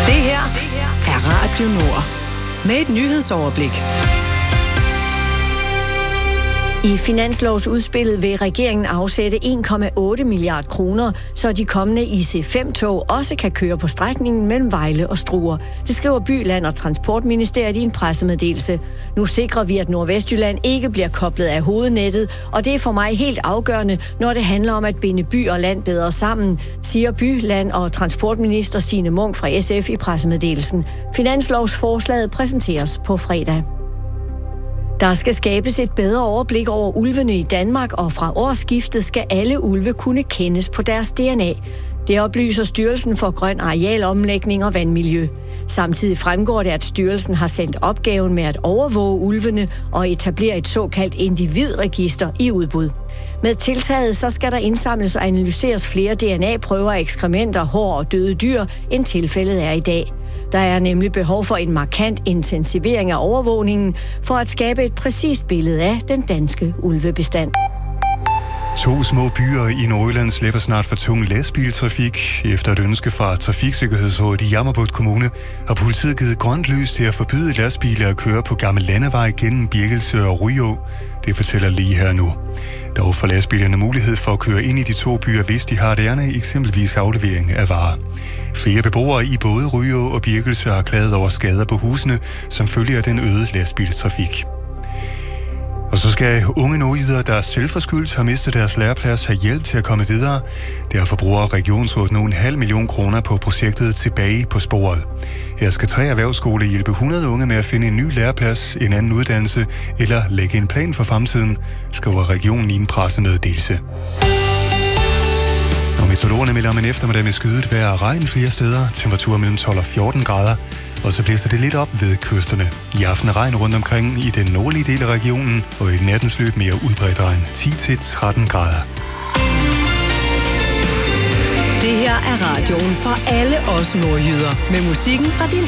Det her er Radio Nord med et nyhedsoverblik. I finanslovsudspillet vil regeringen afsætte 1,8 milliard kroner, så de kommende IC5-tog også kan køre på strækningen mellem Vejle og Struer. Det skriver By, Land og Transportministeriet i en pressemeddelelse. Nu sikrer vi, at Nordvestjylland ikke bliver koblet af hovednettet, og det er for mig helt afgørende, når det handler om at binde by og land bedre sammen, siger By, Land og Transportminister Signe Munk fra SF i pressemeddelelsen. Finanslovsforslaget præsenteres på fredag. Der skal skabes et bedre overblik over ulvene i Danmark, og fra årsskiftet skal alle ulve kunne kendes på deres DNA. Det oplyser Styrelsen for Grøn Arealomlægning og Vandmiljø. Samtidig fremgår det, at styrelsen har sendt opgaven med at overvåge ulvene og etablere et såkaldt individregister i udbud. Med tiltaget så skal der indsamles og analyseres flere DNA-prøver af ekskrementer, hår og døde dyr, end tilfældet er i dag. Der er nemlig behov for en markant intensivering af overvågningen for at skabe et præcist billede af den danske ulvebestand. 2 små byer i Nordjylland slipper snart for tung lastbiltrafik. Efter et ønske fra Trafiksikkerhedsrådet i Jammerbugt Kommune har politiet givet grønt lys til at forbyde lastbiler at køre på Gammel Landevej gennem Birkelsø og Ryå. Det fortæller lige her nu. Dog får lastbilerne mulighed for at køre ind i de 2 byer, hvis de har et ærne, eksempelvis aflevering af varer. Flere beboere i både Ryå og Birkelsø har klaget over skader på husene, som følger af den øgede lastbiltrafik. Og så skal unge nordjyder, der selvforskyldt har mistet deres læreplads, have hjælp til at komme videre. Derfor bruger Regionsrådet nu 0,5 million kroner på projektet Tilbage på sporet. Her skal 3 erhvervsskoler hjælpe 100 unge med at finde en ny læreplads, en anden uddannelse eller lægge en plan for fremtiden, skriver regionen i en pressemeddelelse. Og meteorologerne melder om en eftermiddag med skyet vejr og regn flere steder, temperaturer mellem 12 og 14 grader. Og så blæser det lidt op ved kysterne. I aften er regn rundt omkring i den nordlige del af regionen, og i nattens løb mere udbredt regn, 10-13 grader. Det her er radioen for alle os nordjyder, med musikken fra din